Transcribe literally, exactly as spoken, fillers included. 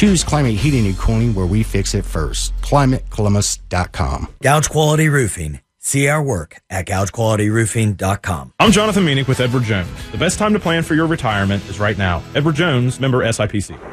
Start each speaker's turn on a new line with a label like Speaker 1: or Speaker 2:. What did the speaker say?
Speaker 1: Choose Climate Heating and Cooling, where we fix it first. climate columbus dot com.
Speaker 2: Gouge Quality Roofing. See our work at gouge quality roofing dot com.
Speaker 3: I'm Jonathan Meanick with Edward Jones. The best time to plan for your retirement is right now. Edward Jones, member S I P C.